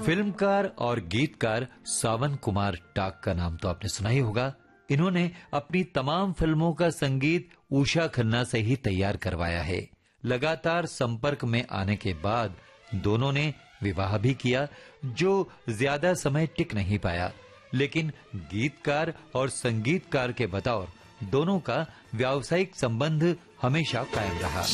फिल्मकार और गीतकार सावन कुमार टाक का नाम तो आपने सुना ही होगा। इन्होंने अपनी तमाम फिल्मों का संगीत उषा खन्ना से ही तैयार करवाया है। लगातार संपर्क में आने के बाद दोनों ने विवाह भी किया, जो ज्यादा समय टिक नहीं पाया, लेकिन गीतकार और संगीतकार के बतौर दोनों का व्यावसायिक संबंध हमेशा कायम रहा।